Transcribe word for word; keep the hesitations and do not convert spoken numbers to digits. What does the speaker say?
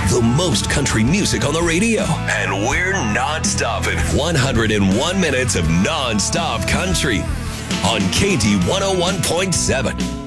The most country music on the radio. And we're not stopping. one hundred one minutes of non-stop country on K D one oh one point seven.